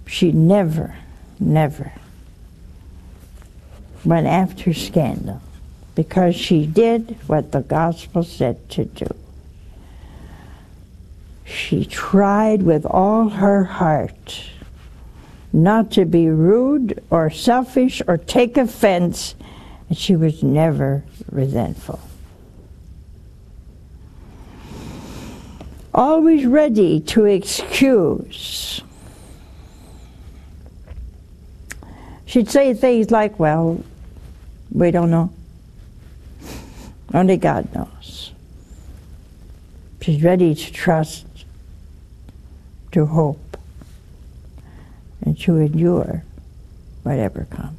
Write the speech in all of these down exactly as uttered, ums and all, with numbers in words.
she never, never went after scandal, because she did what the gospel said to do. She tried with all her heart not to be rude or selfish or take offense, and she was never resentful. Always ready to excuse. She'd say things like, well, we don't know. Only God knows. She's ready to trust, to hope, and to endure whatever comes.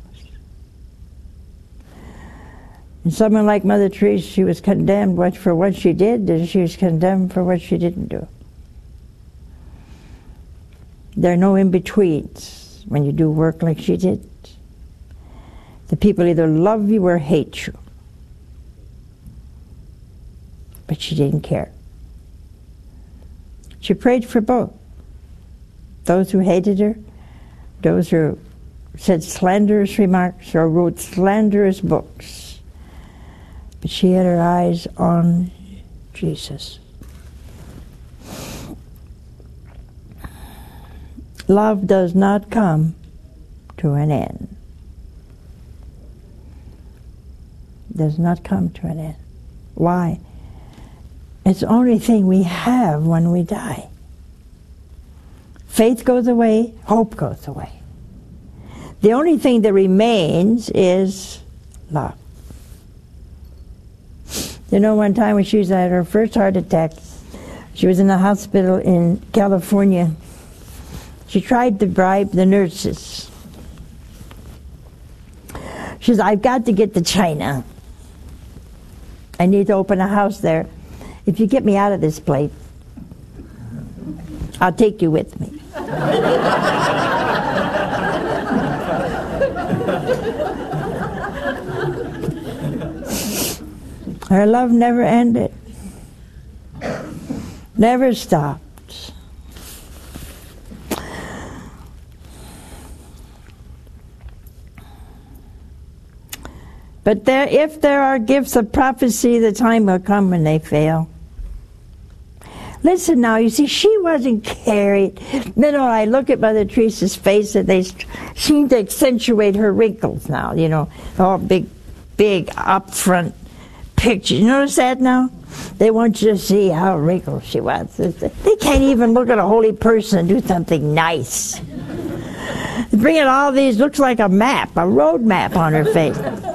And someone like Mother Teresa, she was condemned for what she did, and she was condemned for what she didn't do. There are no in-betweens when you do work like she did. The people either love you or hate you. But she didn't care. She prayed for both. Those who hated her, those who said slanderous remarks or wrote slanderous books. But she had her eyes on Jesus. Love does not come to an end. Does not come to an end. Why? It's the only thing we have when we die. Faith goes away, hope goes away. The only thing that remains is love. You know, one time when she was at her first heart attack, she was in the hospital in California. She tried to bribe the nurses. She said, I've got to get to China. I need to open a house there. If you get me out of this place, I'll take you with me. Her love never ended, never stopped. But there, if there are gifts of prophecy, the time will come when they fail. Listen now, you see, she wasn't carried. You know, I look at Mother Teresa's face and they seem to accentuate her wrinkles now, you know, all big, big up front pictures. You notice that now? They want you to see how wrinkled she was. They can't even look at a holy person and do something nice. Bringing all these, looks like a map, a road map on her face.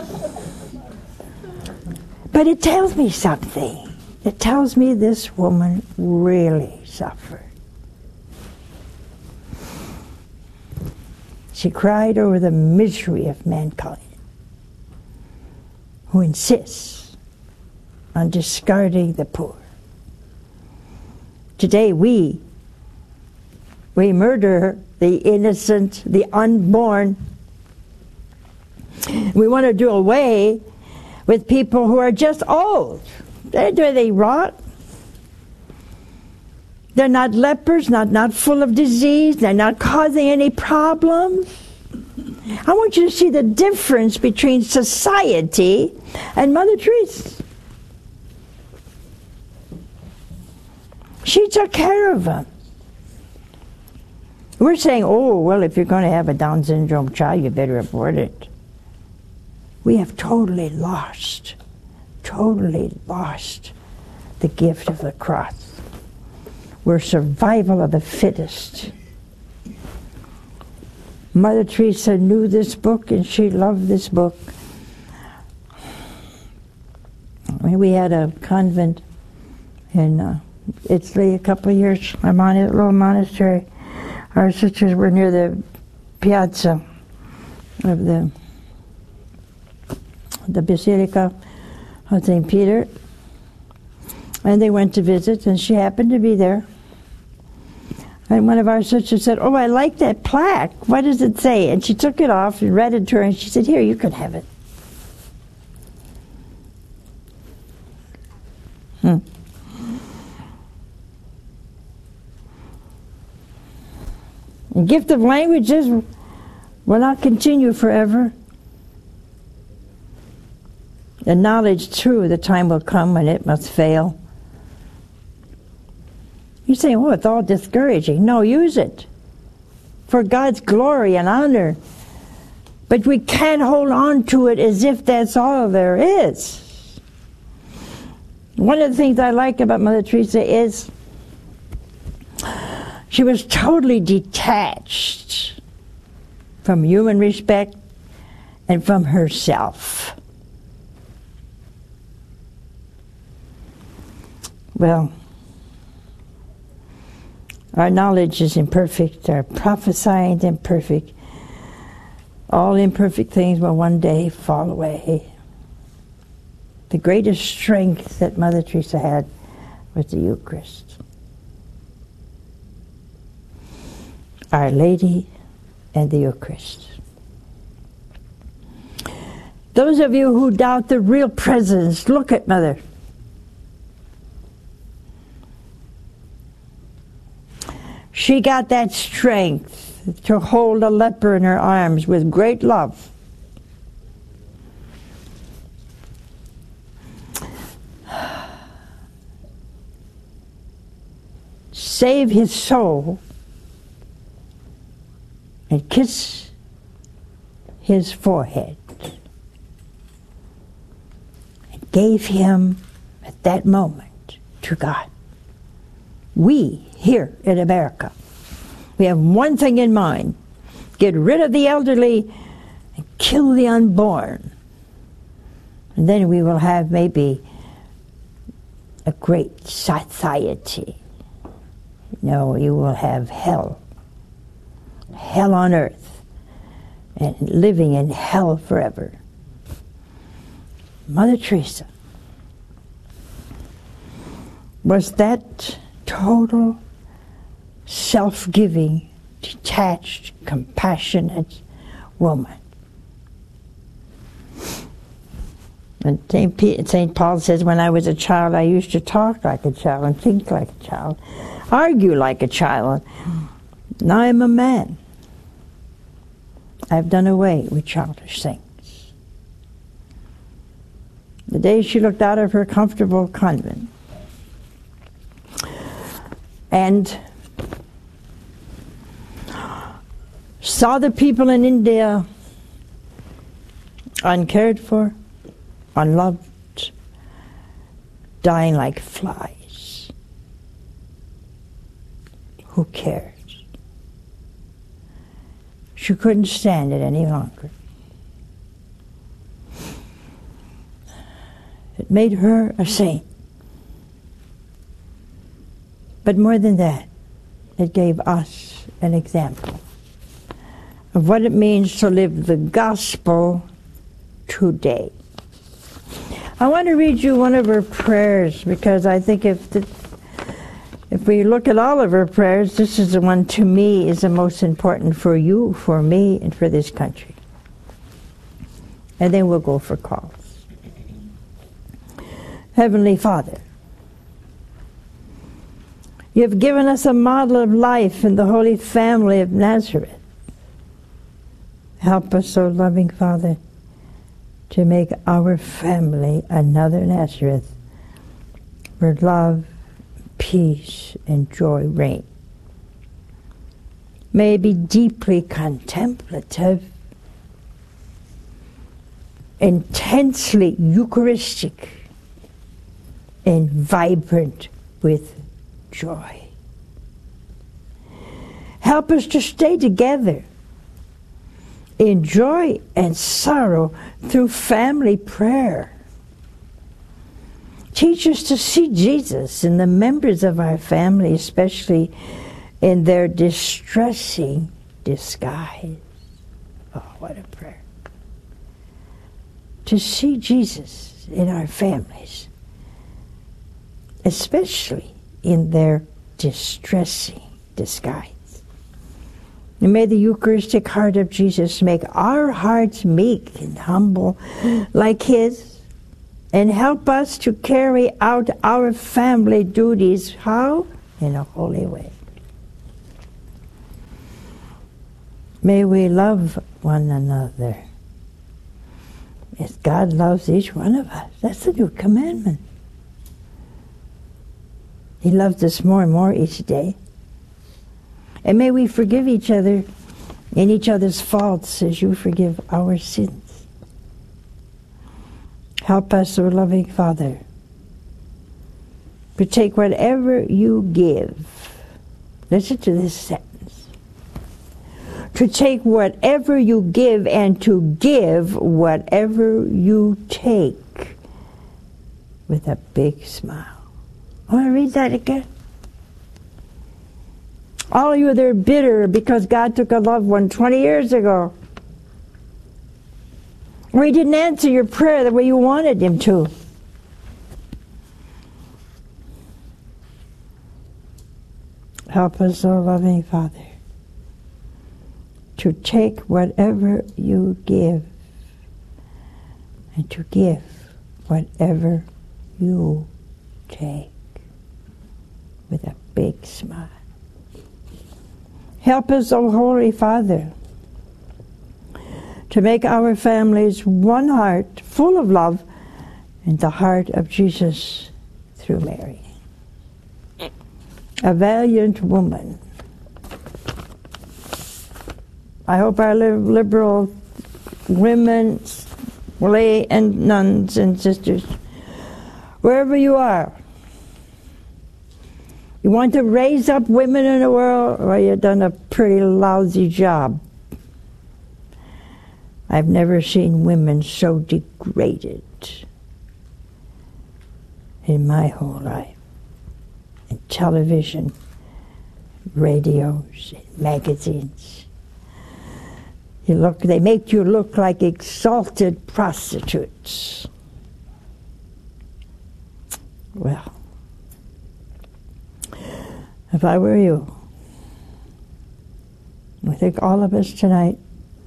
But it tells me something. It tells me this woman really suffered. She cried over the misery of mankind, who insists on discarding the poor. Today we, we murder the innocent, the unborn. We want to do away with people who are just old. They, they rot. They're not lepers, not, not full of disease. They're not causing any problems. I want you to see the difference between society and Mother Teresa. She took care of them. We're saying, oh, well, if you're going to have a Down syndrome child, you better abort it. We have totally lost, totally lost the gift of the cross. We're survival of the fittest. Mother Teresa knew this book and she loved this book. We had a convent in uh, Italy a couple of years, a mon- little monastery. Our sisters were near the piazza of the the Basilica of Saint Peter, and they went to visit, and she happened to be there. And one of our sisters said, oh, I like that plaque. What does it say? And she took it off and read it to her, and she said, here, you can have it. Hmm. The gift of languages will not continue forever. The knowledge, too, the time will come when it must fail. You say, oh, it's all discouraging. No, use it for God's glory and honor. But we can't hold on to it as if that's all there is. One of the things I like about Mother Teresa is she was totally detached from human respect and from herself. Well, our knowledge is imperfect, our prophesying is imperfect. All imperfect things will one day fall away. The greatest strength that Mother Teresa had was the Eucharist. Our Lady and the Eucharist. Those of you who doubt the real presence, look at Mother. She got that strength to hold a leper in her arms with great love. Save his soul and kiss his forehead. And gave him at that moment to God. We here in America, we have one thing in mind: get rid of the elderly and kill the unborn. And then we will have maybe a great society. No, you will have hell. Hell on earth. And living in hell forever. Mother Teresa was that total, self-giving, detached, compassionate woman. And Saint Paul says, when I was a child, I used to talk like a child and think like a child, argue like a child. Now I'm a man. I've done away with childish things. The day she looked out of her comfortable convent and saw the people in India uncared for, unloved, dying like flies. Who cares? She couldn't stand it any longer. It made her a saint. But more than that, it gave us an example of what it means to live the gospel today. I want to read you one of her prayers, because I think if the, if we look at all of her prayers, this is the one to me is the most important for you, for me, and for this country. And then we'll go for calls. Heavenly Father, you have given us a model of life in the Holy Family of Nazareth. Help us, O loving Father, to make our family another Nazareth, where love, peace, and joy reign. May it be deeply contemplative, intensely Eucharistic, and vibrant with joy. Help us to stay together in joy and sorrow through family prayer. Teach us to see Jesus in the members of our family, especially in their distressing disguise. Oh, what a prayer. To see Jesus in our families, especially in their distressing disguise. And may the Eucharistic heart of Jesus make our hearts meek and humble like His, and help us to carry out our family duties. How? In a holy way. May we love one another as God loves each one of us. That's the new commandment. He loves us more and more each day. And may we forgive each other in each other's faults as you forgive our sins. Help us, O loving Father, to take whatever you give. Listen to this sentence. To take whatever you give and to give whatever you take with a big smile. I want to read that again. All of you that are bitter because God took a loved one twenty years ago, or He didn't answer your prayer the way you wanted Him to. Help us, O loving Father, to take whatever you give and to give whatever you take with a big smile. Help us, O Holy Father, to make our families one heart, full of love, and the heart of Jesus through Mary. A valiant woman. I hope our liberal women, lay and nuns and sisters, wherever you are, you want to raise up women in the world, well, you've done a pretty lousy job. I've never seen women so degraded in my whole life. In television, radios, and magazines. You look, they make you look like exalted prostitutes. Well, if I were you, I think all of us tonight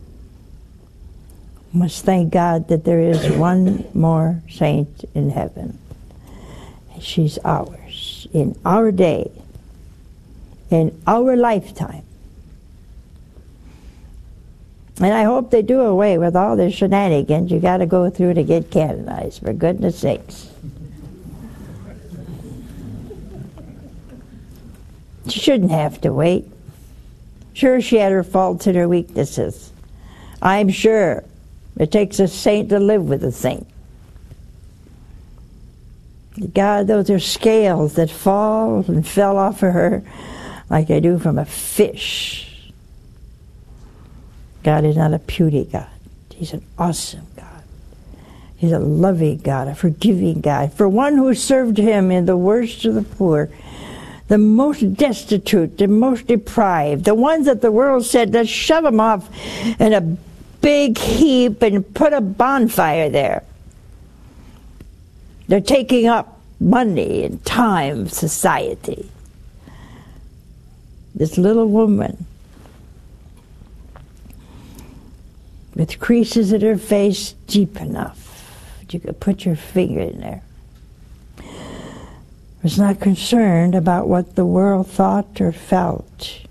must thank God that there is one more saint in heaven. And she's ours, in our day, in our lifetime. And I hope they do away with all the shenanigans you got to go through to get canonized, for goodness sakes. She shouldn't have to wait. Sure, she had her faults and her weaknesses. I'm sure it takes a saint to live with a saint. God, those are scales that fall and fell off of her like they do from a fish. God is not a puny God. He's an awesome God. He's a loving God, a forgiving God. For one who served Him in the worst of the poor, the most destitute, the most deprived, the ones that the world said, let's shove them off in a big heap and put a bonfire there. They're taking up money and time of society. This little woman with creases in her face deep enough that you could put your finger in there, was not concerned about what the world thought or felt.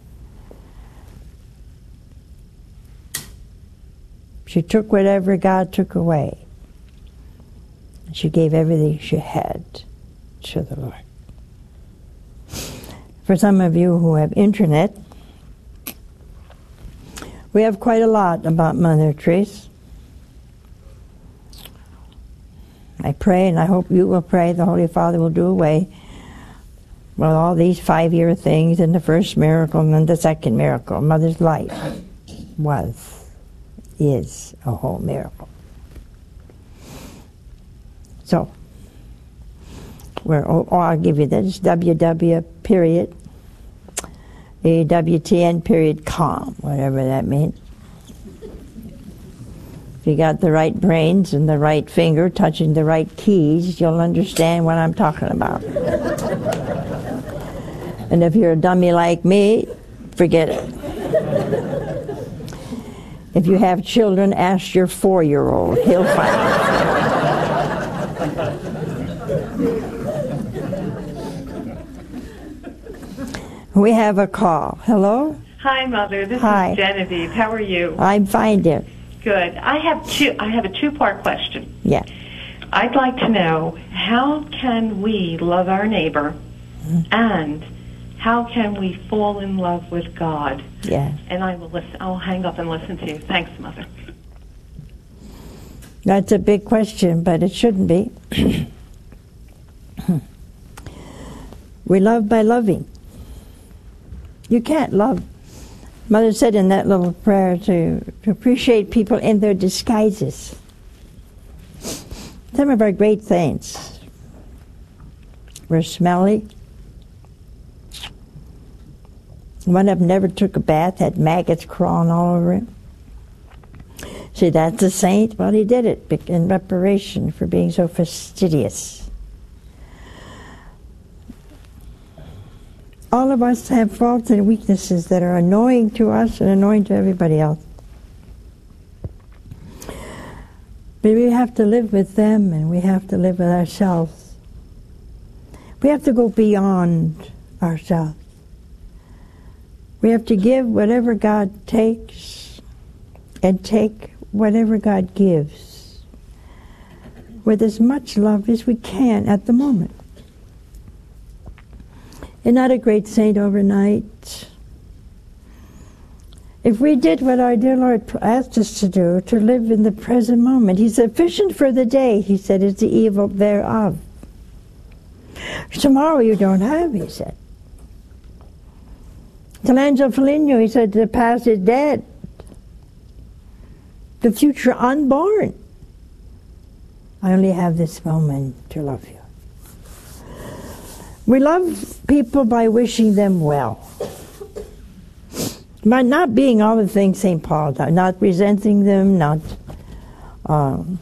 She took whatever God took away. She gave everything she had to the Lord. For some of you who have internet, we have quite a lot about Mother Teresa. I pray, and I hope you will pray, the Holy Father will do away with all these five-year things and the first miracle and then the second miracle. Mother's life was, is a whole miracle. So, we're, oh, I'll give you this, W W period, A W T N period com, whatever that means. If you got the right brains and the right finger touching the right keys, you'll understand what I'm talking about. And if you're a dummy like me, forget it. If you have children, ask your four-year-old. He'll find it. We have a call. Hello? Hi, Mother. This Hi. is Genevieve. How are you? I'm fine, dear. Good. I have two. I have a two-part question. Yeah. I'd like to know, how can we love our neighbor, Mm-hmm. and how can we fall in love with God? Yeah. And I will listen. I'll hang up and listen to you. Thanks, Mother. That's a big question, but it shouldn't be. We love by loving. You can't love. Mother said in that little prayer to, to appreciate people in their disguises. Some of our great saints were smelly. One of them never took a bath, had maggots crawling all over him. See, that's a saint. Well, he did it in reparation for being so fastidious. All of us have faults and weaknesses that are annoying to us and annoying to everybody else. But we have to live with them, and we have to live with ourselves. We have to go beyond ourselves. We have to give whatever God takes and take whatever God gives with as much love as we can at the moment. You're not a great saint overnight. If we did what our dear Lord asked us to do, to live in the present moment, He's sufficient for the day, He said, is the evil thereof. Tomorrow you don't have, He said. Michelangelo Foligno, he said, the past is dead. The future unborn. I only have this moment to love you. We love people by wishing them well. By not being all the things Saint Paul does, not resenting them, not um,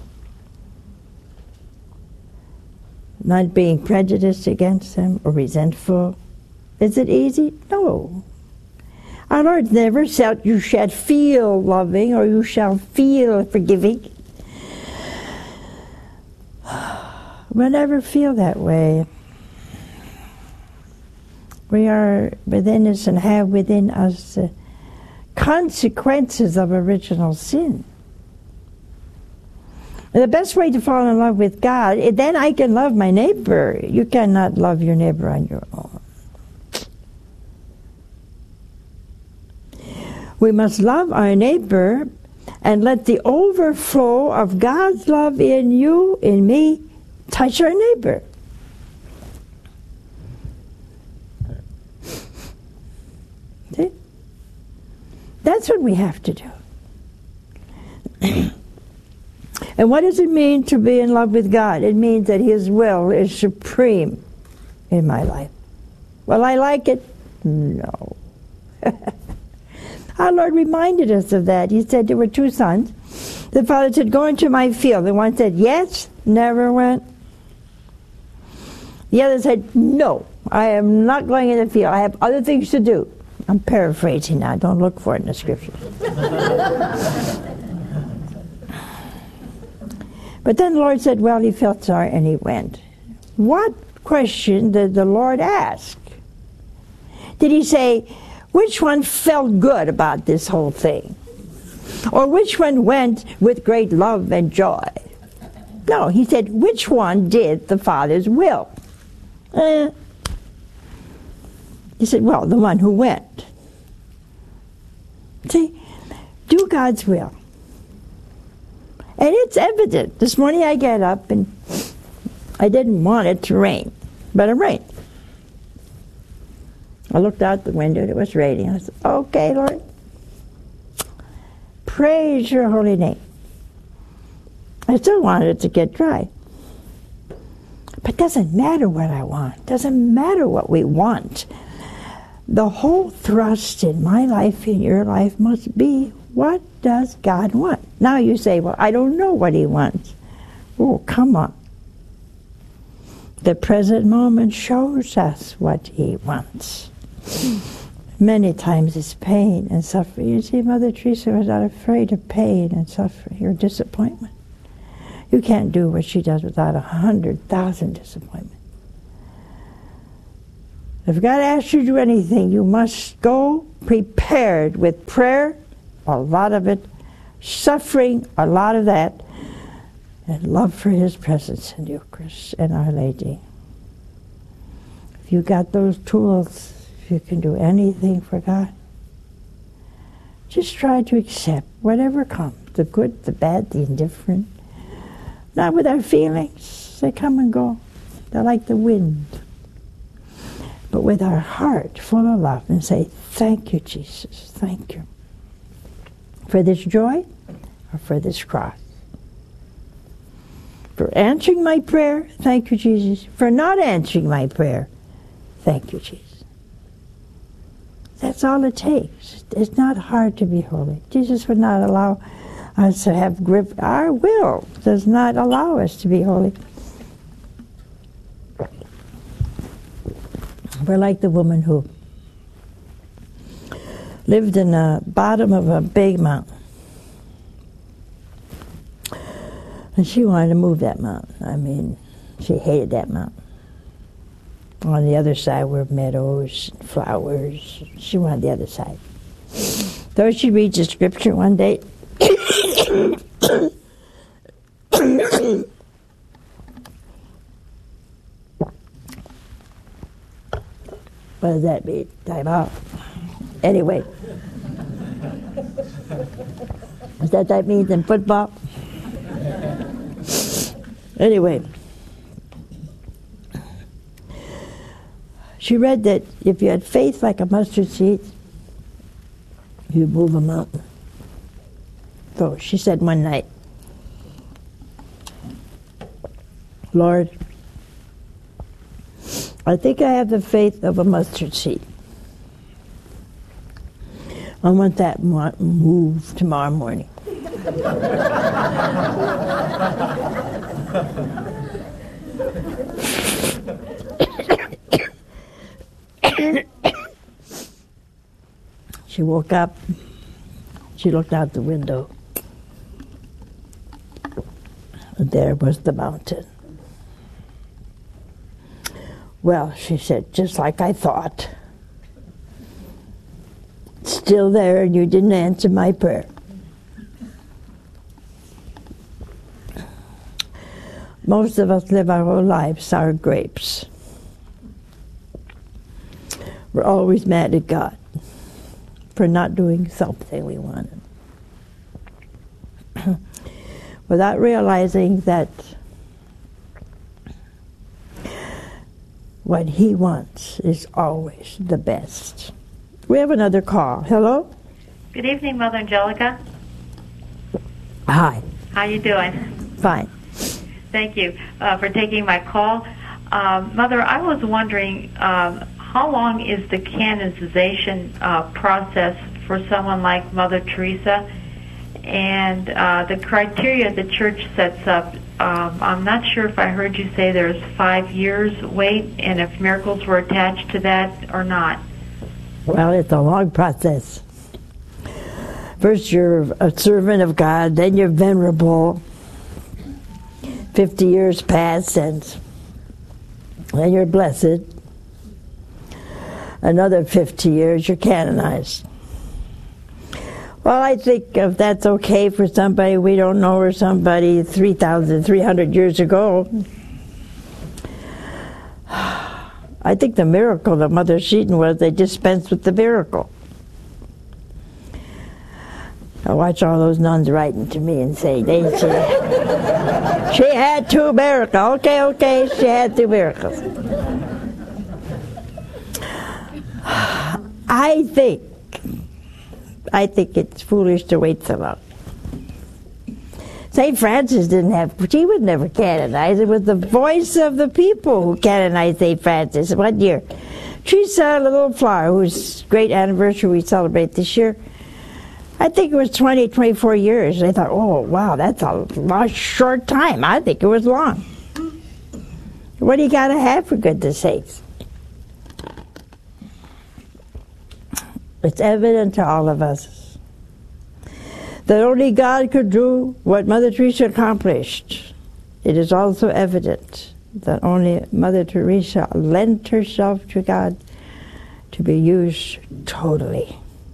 not being prejudiced against them or resentful. Is it easy? No. Our Lord never said you shall feel loving or you shall feel forgiving. We'll never feel that way. We are within us and have within us the consequences of original sin. And the best way to fall in love with God, then I can love my neighbor. You cannot love your neighbor on your own. We must love our neighbor and let the overflow of God's love in you, in me, touch our neighbor. See? That's what we have to do. And what does it mean to be in love with God? It means that His will is supreme in my life. Will I like it? No. Our Lord reminded us of that. He said there were two sons. The father said, go into my field. The one said, yes, never went. The other said, no, I am not going in the field. I have other things to do. I'm paraphrasing now. Don't look for it in the scripture. But then the Lord said, well, he felt sorry and he went. What question did the Lord ask? Did he say, which one felt good about this whole thing? Or which one went with great love and joy? No, he said, which one did the Father's will? Eh. He said, well, the one who went. See, do God's will. And it's evident. This morning I get up and I didn't want it to rain, but it rained. I looked out the window and it was raining. I said, okay, Lord, praise your holy name. I still wanted it to get dry. But it doesn't matter what I want. It doesn't matter what we want. The whole thrust in my life, in your life, must be, what does God want? Now you say, well, I don't know what He wants. Oh, come on. The present moment shows us what He wants. Many times it's pain and suffering. You see, Mother Teresa was not afraid of pain and suffering or disappointment. You can't do what she does without a hundred thousand disappointments. If God asks you to do anything, you must go prepared with prayer, a lot of it, suffering, a lot of that, and love for His presence in Eucharist and Our Lady. If you got those tools, you can do anything for God. Just try to accept whatever comes, the good, the bad, the indifferent. Not with our feelings. They come and go. They're like the wind. But with our heart full of love and say, thank you, Jesus, thank you. For this joy or for this cross. For answering my prayer, thank you, Jesus. For not answering my prayer, thank you, Jesus. That's all it takes. It's not hard to be holy. Jesus would not allow us to have grip. Our will does not allow us to be holy. We're like the woman who lived in the bottom of a big mountain. And she wanted to move that mountain. I mean, she hated that mountain. On the other side were meadows and flowers. She wanted the other side. So she reads the scripture one day. What does that mean? Time out. Anyway. Is that that means in football? Anyway. She read that if you had faith like a mustard seed, you'd move a mountain. So she said one night, Lord, I think I have the faith of a mustard seed. I want that mountain moved tomorrow morning. She woke up, she looked out the window, and there was the mountain. Well, she said, just like I thought. Still there, and you didn't answer my prayer. Most of us live our whole lives sour grapes. We're always mad at God for not doing something we wanted. Without realizing that what He wants is always the best. We have another call. Hello? Good evening, Mother Angelica. Hi. How you doing? Fine. Thank you uh, for taking my call. Um, Mother, I was wondering, um, how long is the canonization uh, process for someone like Mother Teresa? And uh, the criteria the Church sets up, um, I'm not sure if I heard you say there's five years wait, and if miracles were attached to that or not. Well, it's a long process. First you're a servant of God, then you're venerable. Fifty years pass, and then you're blessed. Another fifty years, you're canonized. Well, I think if that's okay for somebody we don't know, or somebody three thousand three hundred years ago, I think the miracle of Mother Sheaton was they dispensed with the miracle. I watch all those nuns writing to me and saying, they, she, she had two miracles. Okay, okay, she had two miracles. I think, I think it's foolish to wait so long. Saint Francis didn't have, she was never canonized. It was the voice of the people who canonized Saint Francis. One year, Teresa Little Flower, whose great anniversary we celebrate this year, I think it was twenty, twenty-four years. They thought, oh, wow, that's a long, short time. I think it was long. What do you got to have, for goodness sakes? It's evident to all of us that only God could do what Mother Teresa accomplished. It is also evident that only Mother Teresa lent herself to God to be used totally.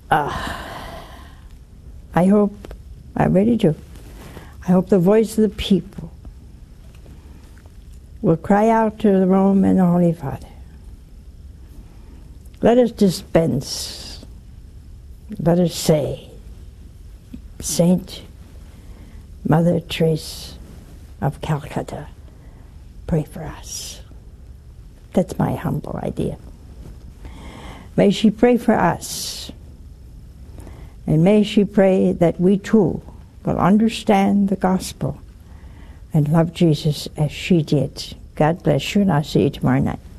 uh, I hope, I really do, I hope the voice of the people will cry out to the Rome and the Holy Father. Let us dispense, let us say, Saint Mother Teresa of Calcutta, pray for us. That's my humble idea. May she pray for us, and may she pray that we too will understand the gospel and love Jesus as she did. God bless you, and I'll see you tomorrow night.